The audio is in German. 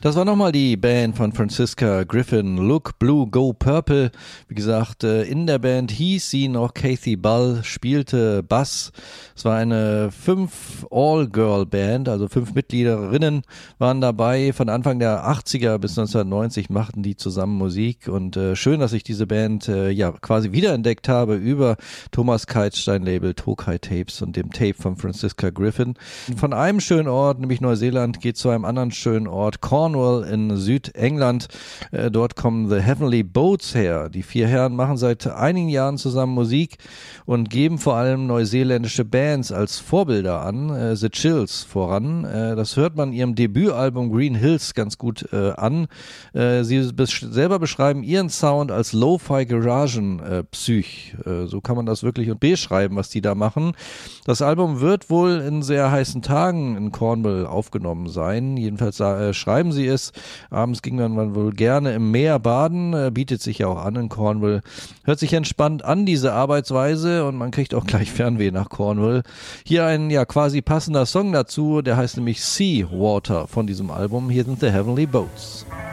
Das war nochmal die Band von Franziska Griffin, Look Blue Go Purple. Wie gesagt, in der Band hieß sie noch Kathy Ball, spielte Bass. Es war eine 5 All-Girl-Band, also 5 Mitgliederinnen waren dabei. Von Anfang der 80er bis 1990 machten die zusammen Musik und schön, dass ich diese Band ja quasi wiederentdeckt habe über Thomas Keitstein Label Tokai Tapes und dem Tape von Franziska Griffin. Von einem schönen Ort, nämlich Neuseeland, geht zu einem anderen schönen Ort, Cornwall in Südengland. Dort kommen The Heavenly Boats her. Die 4 Herren machen seit einigen Jahren zusammen Musik und geben vor allem neuseeländische Bands als Vorbilder an, The Chills voran. Das hört man ihrem Debütalbum Green Hills ganz gut an. Sie selber beschreiben ihren Sound als Lo-Fi Garagen-Psych. So kann man das wirklich beschreiben, was die da machen. Das Album wird wohl in sehr heißen Tagen in Cornwall aufgenommen sein. Jedenfalls schreiben sie es. Abends ging man wohl gerne im Meer baden, bietet sich ja auch an in Cornwall. Hört sich entspannt an, diese Arbeitsweise, und man kriegt auch gleich Fernweh nach Cornwall. Hier ein ja quasi passender Song dazu, der heißt nämlich Sea Water von diesem Album. Hier sind The Heavenly Boats.